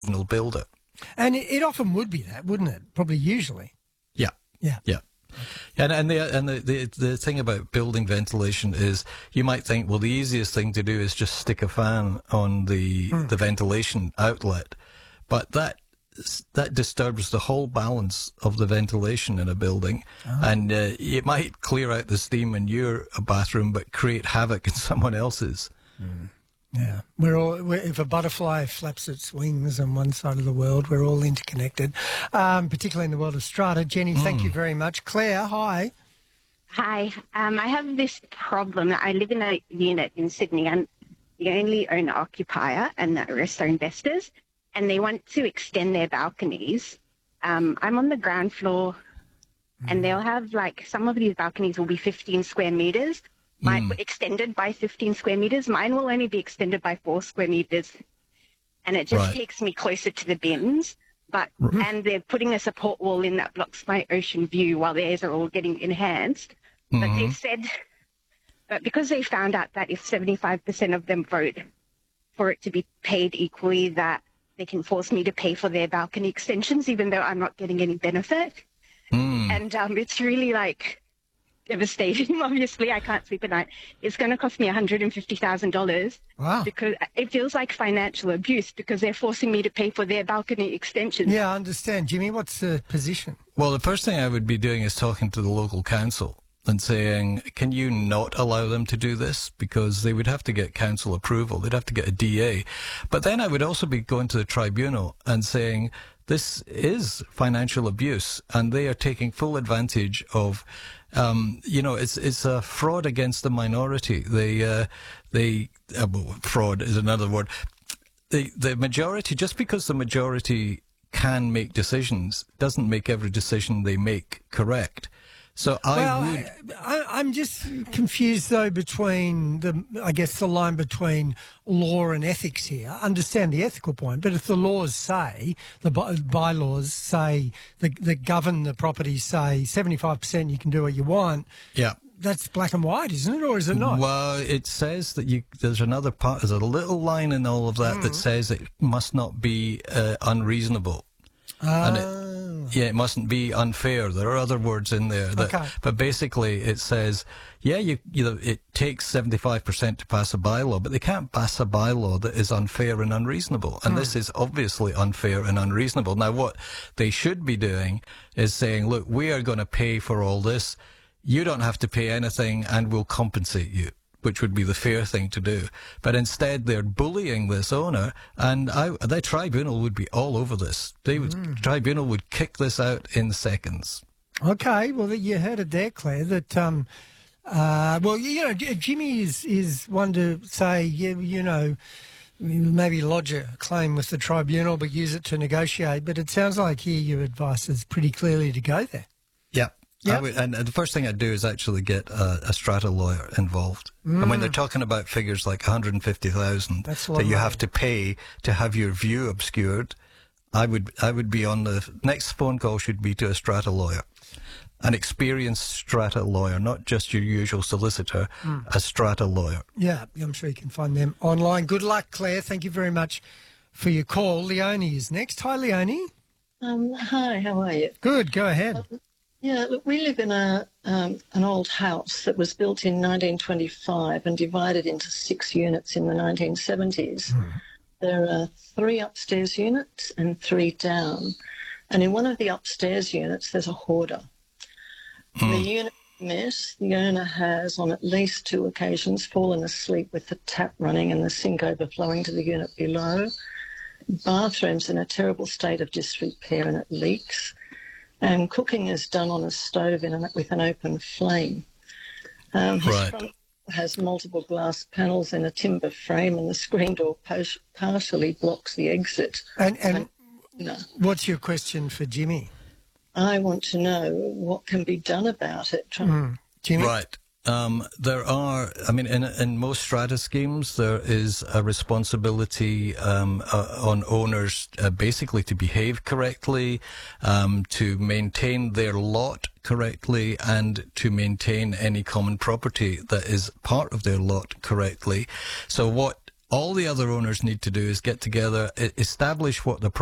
will build it. And it often would be that, wouldn't it? Probably usually. Yeah. Yeah. Yeah. And the thing about building ventilation is you might think, well, the easiest thing to do is just stick a fan on the ventilation outlet, but that disturbs the whole balance of the ventilation in a building, and it might clear out the steam in your bathroom, but create havoc in someone else's. Yeah, if a butterfly flaps its wings on one side of the world, we're all interconnected, particularly in the world of strata. Jenny, thank you very much. Claire, hi. Hi. I have this problem. I live in a unit in Sydney. I'm the only owner-occupier, and the rest are investors, and they want to extend their balconies. I'm on the ground floor, and they'll have, some of these balconies will be 15 square metres. Mine extended by 15 square metres. Mine will only be extended by 4 square metres. And it just takes me closer to the bins. And they're putting a support wall in that blocks my ocean view while theirs are all getting enhanced. But they've said, because they found out that if 75% of them vote for it to be paid equally, that they can force me to pay for their balcony extensions, even though I'm not getting any benefit. And it's really devastating. Obviously, I can't sleep at night. It's going to cost me $150,000. Wow. Because it feels like financial abuse because they're forcing me to pay for their balcony extensions. Yeah, I understand. Jimmy, what's the position? Well, the first thing I would be doing is talking to the local council and saying, can you not allow them to do this? Because they would have to get council approval. They'd have to get a DA. But then I would also be going to the tribunal and saying, this is financial abuse, and they are taking full advantage of, it's a fraud against the minority. Fraud is another word. The majority, just because the majority can make decisions, doesn't make every decision they make correct. So I'm just confused though between the line between law and ethics here. I understand the ethical point, but if the laws say, the bylaws say that govern the property say 75% you can do what you want. Yeah. That's black and white, isn't it, or is it not? Well, it says that there's another part, there's a little line in all of that that says it must not be unreasonable. It mustn't be unfair. There are other words in there. But basically it says, it takes 75% to pass a bylaw, but they can't pass a bylaw that is unfair and unreasonable. And this is obviously unfair and unreasonable. Now, what they should be doing is saying, look, we are going to pay for all this. You don't have to pay anything and we'll compensate you, which would be the fair thing to do. But instead, they're bullying this owner, and the tribunal would be all over this. Tribunal would kick this out in seconds. Okay, well, you heard it there, Claire, that, Jimmy is one to say, maybe lodge a claim with the tribunal, but use it to negotiate. But it sounds like here your advice is pretty clearly to go there. Yeah. Yep. And the first thing I'd do is actually get a strata lawyer involved. And when they're talking about figures like 150,000 that you have to pay to have your view obscured, I would be on the next phone call should be to a strata lawyer, an experienced strata lawyer, not just your usual solicitor, a strata lawyer. Yeah, I'm sure you can find them online. Good luck, Claire. Thank you very much for your call. Leonie is next. Hi, Leonie. Hi, how are you? Good. Go ahead. Look, we live in an old house that was built in 1925 and divided into 6 units in the 1970s. There are 3 upstairs units and 3 down. And in one of the upstairs units, there's a hoarder. The unit mess, the owner has on at least 2 occasions fallen asleep with the tap running and the sink overflowing to the unit below. Bathroom's in a terrible state of disrepair and it leaks. And cooking is done on a stove with an open flame. His front has multiple glass panels in a timber frame, and the screen door partially blocks the exit. And what's your question for Jimmy? I want to know what can be done about it. Jimmy? Right. There are, in most strata schemes, there is a responsibility on owners basically to behave correctly, to maintain their lot correctly, and to maintain any common property that is part of their lot correctly. So what All the other owners need to do is get together, establish what the